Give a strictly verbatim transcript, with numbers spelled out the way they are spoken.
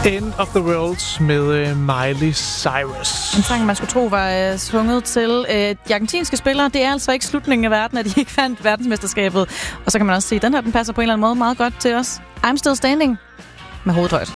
End of the World med uh, Miley Cyrus. En sang, man skulle tro var uh, sunget til uh, de argentinske spillere. Det er altså ikke slutningen af verden, at de ikke fandt verdensmesterskabet. Og så kan man også sige, at den her den passer på en eller anden måde meget godt til os. I'm Still Standing med hovedtøjet.